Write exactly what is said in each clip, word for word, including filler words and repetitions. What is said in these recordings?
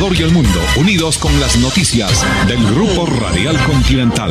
Ecuador y el mundo, unidos con las noticias del Grupo Radial Continental.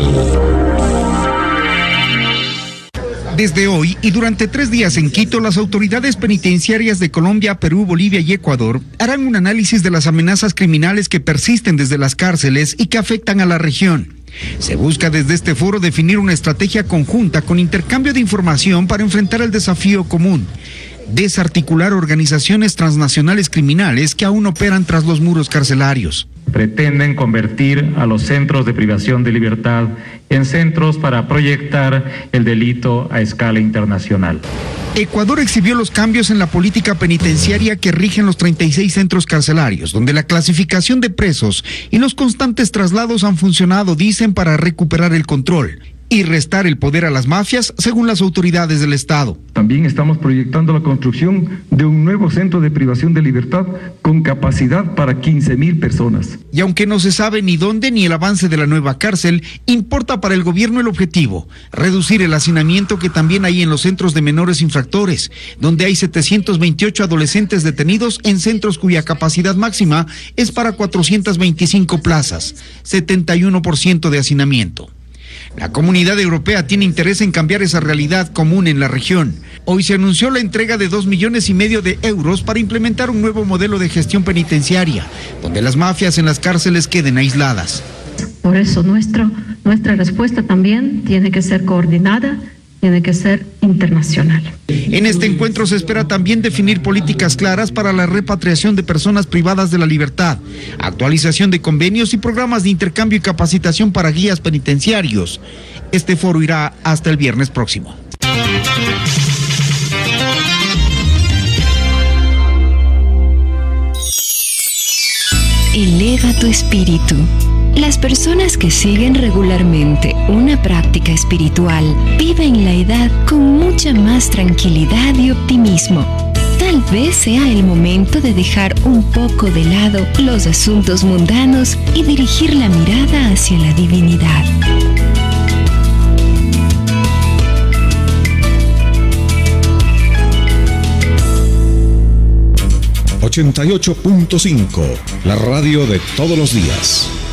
Desde hoy y durante tres días en Quito, las autoridades penitenciarias de Colombia, Perú, Bolivia y Ecuador harán un análisis de las amenazas criminales que persisten desde las cárceles y que afectan a la región. Se busca desde este foro definir una estrategia conjunta con intercambio de información para enfrentar el desafío común: desarticular organizaciones transnacionales criminales que aún operan tras los muros carcelarios. Pretenden convertir a los centros de privación de libertad en centros para proyectar el delito a escala internacional. Ecuador exhibió los cambios en la política penitenciaria que rigen los treinta y seis centros carcelarios, donde la clasificación de presos y los constantes traslados han funcionado, dicen, para recuperar el control y restar el poder a las mafias, según las autoridades del Estado. También estamos proyectando la construcción de un nuevo centro de privación de libertad con capacidad para quince mil personas. Y aunque no se sabe ni dónde ni el avance de la nueva cárcel, importa para el gobierno el objetivo: reducir el hacinamiento que también hay en los centros de menores infractores, donde hay setecientos veintiocho adolescentes detenidos en centros cuya capacidad máxima es para cuatrocientas veinticinco plazas, setenta y uno por ciento de hacinamiento. La Comunidad Europea tiene interés en cambiar esa realidad común en la región. Hoy se anunció la entrega de dos millones y medio de euros para implementar un nuevo modelo de gestión penitenciaria, donde las mafias en las cárceles queden aisladas. Por eso nuestro, nuestra respuesta también tiene que ser coordinada, tiene que ser internacional. En este encuentro se espera también definir políticas claras para la repatriación de personas privadas de la libertad, actualización de convenios y programas de intercambio y capacitación para guías penitenciarios. Este foro irá hasta el viernes próximo. Eleva tu espíritu. Las personas que siguen regularmente una práctica espiritual viven la edad con mucha más tranquilidad y optimismo. Tal vez sea el momento de dejar un poco de lado los asuntos mundanos y dirigir la mirada hacia la divinidad. ochenta y ocho punto cinco, la radio de todos los días.